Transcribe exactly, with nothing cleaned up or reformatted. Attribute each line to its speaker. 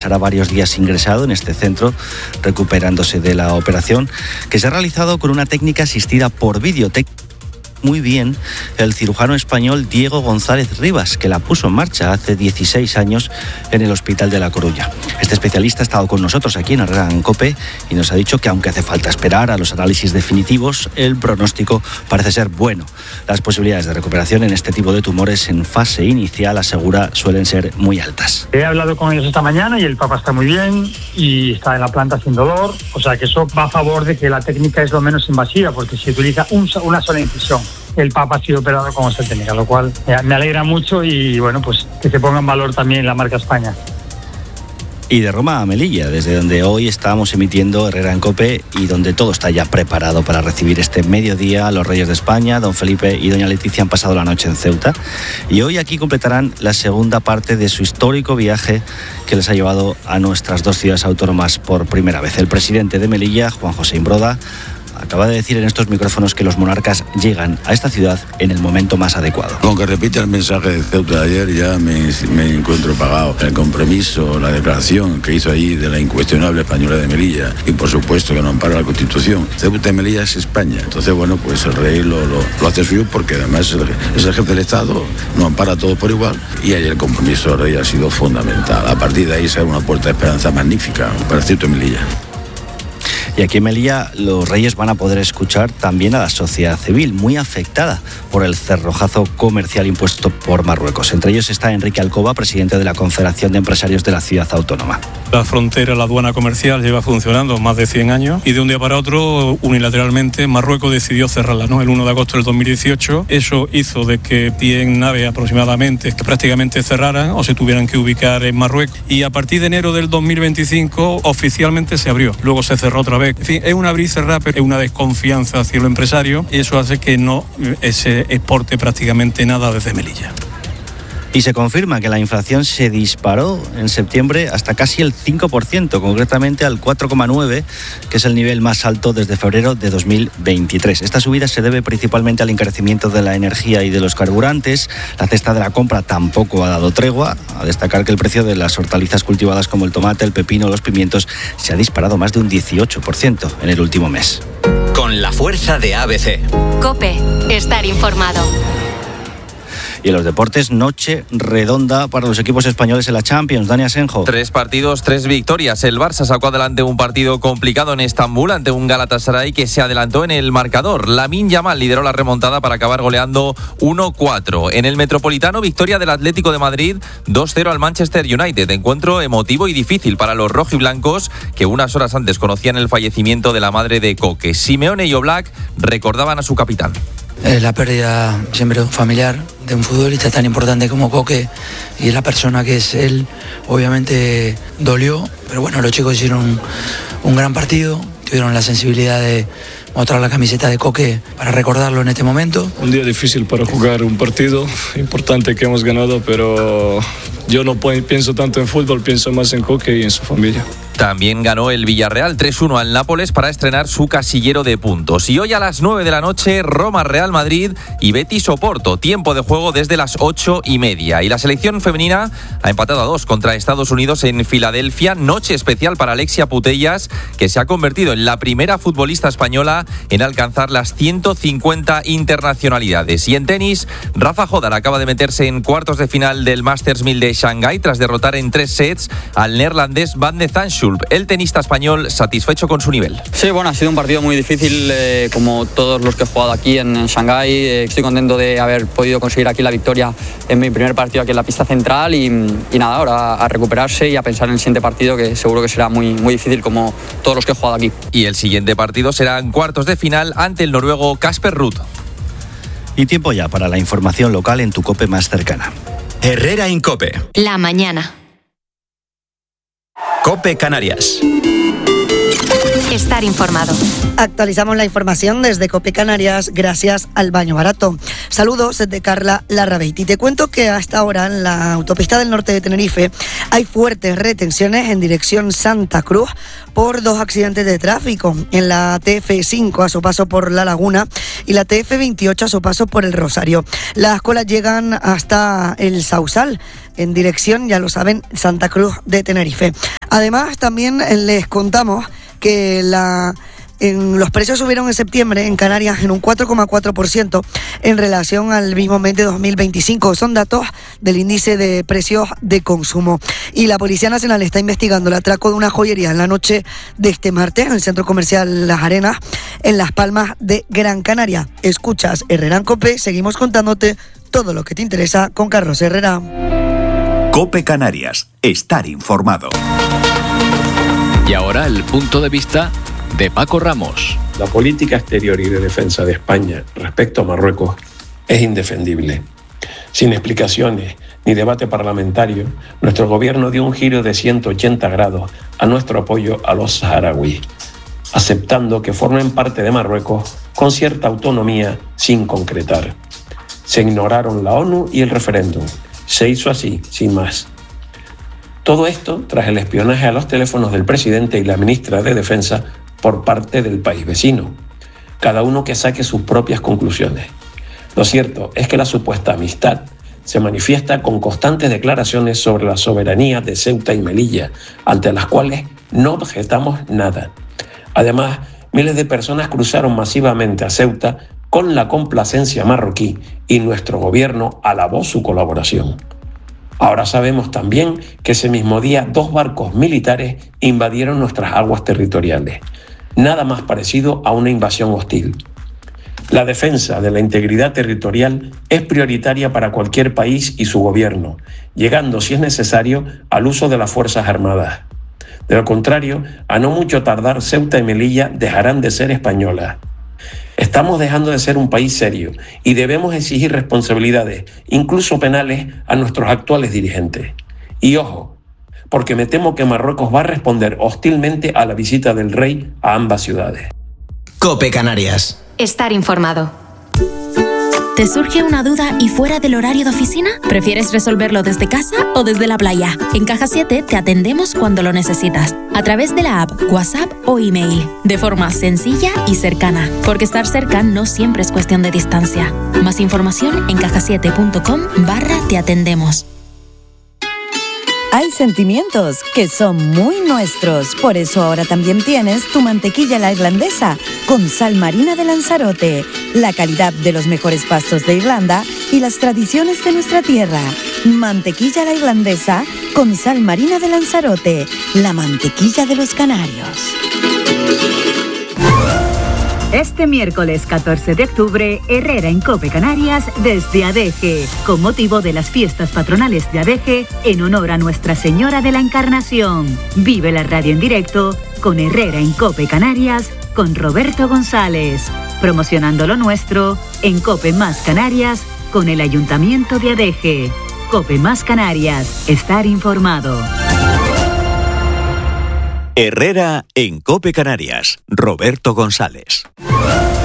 Speaker 1: Será varios días ingresado en este centro, recuperándose de la operación, que se ha realizado con una técnica asistida por vídeo. Muy bien el cirujano español Diego González Rivas, que la puso en marcha hace dieciséis años en el Hospital de La Coruña. Este especialista ha estado con nosotros aquí en Herrera en COPE y nos ha dicho que aunque hace falta esperar a los análisis definitivos, el pronóstico parece ser bueno. Las posibilidades de recuperación en este tipo de tumores en fase inicial, asegura, suelen ser muy altas.
Speaker 2: He hablado con ellos esta mañana y el Papa está muy bien y está en la planta sin dolor, o sea que eso va a favor de que la técnica es lo menos invasiva, porque se utiliza un, una sola incisión. El Papa ha sido operado con esta técnica, lo cual me alegra mucho y bueno, pues que se ponga en valor también la marca España.
Speaker 1: Y de Roma a Melilla, desde donde hoy estamos emitiendo Herrera en COPE y donde todo está ya preparado para recibir este mediodía. Los Reyes de España, don Felipe y doña Leticia, han pasado la noche en Ceuta y hoy aquí completarán la segunda parte de su histórico viaje que les ha llevado a nuestras dos ciudades autónomas por primera vez. El presidente de Melilla, Juan José Imbroda, acaba de decir en estos micrófonos que los monarcas llegan a esta ciudad en el momento más adecuado.
Speaker 3: Con que repita el mensaje de Ceuta de ayer ya me, me encuentro pagado. El compromiso, la declaración que hizo allí de la incuestionable española de Melilla y por supuesto que no ampara la Constitución. Ceuta y Melilla es España. Entonces, bueno, pues el rey lo, lo, lo hace suyo porque además es el, es el jefe del Estado, no ampara a todos por igual y ahí el compromiso del rey ha sido fundamental. A partir de ahí se abre una puerta de esperanza magnífica para Ceuta y Melilla.
Speaker 1: Y aquí en Melilla los Reyes van a poder escuchar también a la sociedad civil, muy afectada por el cerrojazo comercial impuesto por Marruecos. Entre ellos está Enrique Alcoba, presidente de la Confederación de Empresarios de la Ciudad Autónoma.
Speaker 4: La frontera, la aduana comercial lleva funcionando más de cien años y de un día para otro, unilateralmente, Marruecos decidió cerrarla, ¿no? El uno de agosto del dos mil dieciocho. Eso hizo de que cien naves aproximadamente que prácticamente cerraran o se tuvieran que ubicar en Marruecos. Y a partir de enero del dos mil veinticinco oficialmente se abrió. Luego se cerró otra vez. En fin, es una abrir y cerrar, pero es una desconfianza hacia el empresario y eso hace que no se exporte prácticamente nada desde Melilla.
Speaker 1: Y se confirma que la inflación se disparó en septiembre hasta casi el cinco por ciento, concretamente al cuatro coma nueve por ciento, que es el nivel más alto desde febrero de dos mil veintitrés. Esta subida se debe principalmente al encarecimiento de la energía y de los carburantes. La cesta de la compra tampoco ha dado tregua. A destacar que el precio de las hortalizas cultivadas como el tomate, el pepino o los pimientos se ha disparado más de un dieciocho por ciento en el último mes.
Speaker 5: Con la fuerza de A B C.
Speaker 6: COPE. Estar informado.
Speaker 1: Y en los deportes, noche redonda para los equipos españoles en la Champions. Dani Asenjo.
Speaker 7: Tres partidos, tres victorias. El Barça sacó adelante un partido complicado en Estambul ante un Galatasaray que se adelantó en el marcador. Lamine Yamal lideró la remontada para acabar goleando uno cuatro. En el Metropolitano, victoria del Atlético de Madrid dos cero al Manchester United. Encuentro emotivo y difícil para los rojiblancos que unas horas antes conocían el fallecimiento de la madre de Coque. Simeone y Oblak recordaban a su capitán.
Speaker 8: Eh, la pérdida siempre de un familiar, de un futbolista tan importante como Coque y la persona que es él, obviamente dolió, pero bueno, los chicos hicieron un, un gran partido, tuvieron la sensibilidad de mostrar la camiseta de Coque para recordarlo en este momento.
Speaker 9: Un día difícil para jugar un partido importante que hemos ganado, pero yo no pienso tanto en fútbol, pienso más en Coque y en su familia.
Speaker 7: También ganó el Villarreal tres uno al Nápoles para estrenar su casillero de puntos. Y hoy a las nueve de la noche, Roma-Real Madrid y Betis-Oporto. Tiempo de juego desde las ocho y media. Y la selección femenina ha empatado a dos contra Estados Unidos en Filadelfia. Noche especial para Alexia Putellas, que se ha convertido en la primera futbolista española en alcanzar las ciento cincuenta internacionalidades. Y en tenis, Rafa Jodar acaba de meterse en cuartos de final del Masters mil de Shanghái tras derrotar en tres sets al neerlandés Van de Zandschulp. El tenista español satisfecho con su nivel.
Speaker 10: Sí, bueno, ha sido un partido muy difícil, eh, como todos los que he jugado aquí en, en Shanghái. Eh, estoy contento de haber podido conseguir aquí la victoria en mi primer partido aquí en la pista central y, y nada, ahora a recuperarse y a pensar en el siguiente partido, que seguro que será muy, muy difícil como todos los que he jugado aquí.
Speaker 7: Y el siguiente partido será en cuartos de final ante el noruego Casper Ruud.
Speaker 1: Y tiempo ya para la información local en tu COPE más cercana.
Speaker 5: Herrera en COPE.
Speaker 6: La mañana.
Speaker 5: COPE Canarias.
Speaker 6: Estar informado.
Speaker 11: Actualizamos la información desde COPE Canarias gracias al Baño Barato. Saludos desde Carla Larrabeiti. Te cuento que hasta ahora en la autopista del norte de Tenerife hay fuertes retenciones en dirección Santa Cruz por dos accidentes de tráfico, en la T F cinco a su paso por La Laguna y la T F veintiocho a su paso por El Rosario. Las colas llegan hasta el Sausal, en dirección, ya lo saben, Santa Cruz de Tenerife. Además, también les contamos que la... En los precios subieron en septiembre en Canarias en un cuatro coma cuatro por ciento en relación al mismo mes de dos mil veinticinco. Son datos del índice de precios de consumo. Y la Policía Nacional está investigando el atraco de una joyería en la noche de este martes en el centro comercial Las Arenas, en Las Palmas de Gran Canaria. Escuchas Herrera en COPE, seguimos contándote todo lo que te interesa con Carlos Herrera.
Speaker 12: COPE Canarias, estar informado.
Speaker 13: Y ahora el punto de vista de Paco Ramos.
Speaker 14: La política exterior y de defensa de España respecto a Marruecos es indefendible. Sin explicaciones ni debate parlamentario, nuestro gobierno dio un giro de ciento ochenta grados a nuestro apoyo a los saharauis, aceptando que formen parte de Marruecos con cierta autonomía sin concretar. Se ignoraron la ONU y el referéndum. Se hizo así, sin más. Todo esto tras el espionaje a los teléfonos del presidente y la ministra de Defensa por parte del país vecino. Cada uno que saque sus propias conclusiones. Lo cierto es que la supuesta amistad se manifiesta con constantes declaraciones sobre la soberanía de Ceuta y Melilla, ante las cuales no objetamos nada. Además, miles de personas cruzaron masivamente a Ceuta con la complacencia marroquí y nuestro gobierno alabó su colaboración. Ahora sabemos también que ese mismo día dos barcos militares invadieron nuestras aguas territoriales. Nada más parecido a una invasión hostil. La defensa de la integridad territorial es prioritaria para cualquier país y su gobierno, llegando, si es necesario, al uso de las Fuerzas Armadas. De lo contrario, a no mucho tardar, Ceuta y Melilla dejarán de ser españolas. Estamos dejando de ser un país serio y debemos exigir responsabilidades, incluso penales, a nuestros actuales dirigentes. Y ojo, porque me temo que Marruecos va a responder hostilmente a la visita del rey a ambas ciudades.
Speaker 5: COPE Canarias.
Speaker 6: Estar informado.
Speaker 15: ¿Te surge una duda y fuera del horario de oficina? ¿Prefieres resolverlo desde casa o desde la playa? En Caja siete te atendemos cuando lo necesitas, a través de la app, WhatsApp o email, de forma sencilla y cercana, porque estar cerca no siempre es cuestión de distancia. Más información en caja siete punto com barra te atendemos.
Speaker 16: Hay sentimientos que son muy nuestros, por eso ahora también tienes tu mantequilla la irlandesa con sal marina de Lanzarote, la calidad de los mejores pastos de Irlanda y las tradiciones de nuestra tierra. Mantequilla la irlandesa con sal marina de Lanzarote, la mantequilla de los canarios.
Speaker 17: Este miércoles catorce de octubre, Herrera en COPE Canarias desde Adeje, con motivo de las fiestas patronales de Adeje, en honor a Nuestra Señora de la Encarnación. Vive la radio en directo con Herrera en COPE Canarias, con Roberto González, promocionando lo nuestro en COPE Más Canarias con el Ayuntamiento de Adeje. COPE Más Canarias, estar informado.
Speaker 12: Herrera en COPE Canarias, Roberto González.